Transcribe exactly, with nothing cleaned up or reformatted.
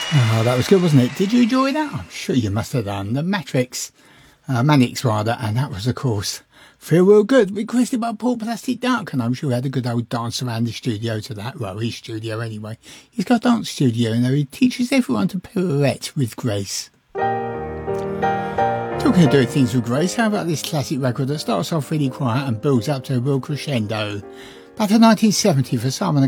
Oh, that was good, wasn't it? Did you enjoy that? I'm sure you must have done. The Matrix, uh, Manix rather, and that was, of course, Feel Real Good, requested by Paul Plastic Duck, and I'm sure he had a good old dance around the studio to that. Well, his studio anyway. He's got a dance studio, and he teaches everyone to pirouette with grace. Talking of doing things with grace, how about this classic record that starts off really quiet and builds up to a real crescendo? Back to nineteen seventy for Simon